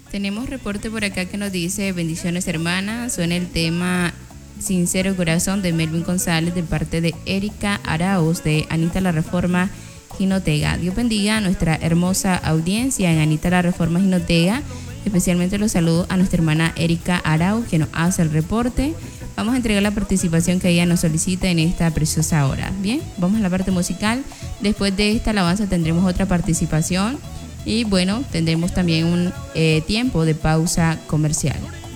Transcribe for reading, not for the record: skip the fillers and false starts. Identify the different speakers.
Speaker 1: Tenemos reporte por acá que nos dice: bendiciones hermanas, suena el tema Sincero Corazón de Melvin González de parte de Erika Arauz de Anita La Reforma Jinotega. Dios bendiga a nuestra hermosa audiencia en Anita La Reforma Jinotega. Especialmente los saludos a nuestra hermana Erika Arauz, que nos hace el reporte. Vamos a entregar la participación que ella nos solicita en esta preciosa hora. Bien, vamos a la parte musical. Después de esta alabanza tendremos otra participación y bueno, tendremos también un tiempo de pausa comercial.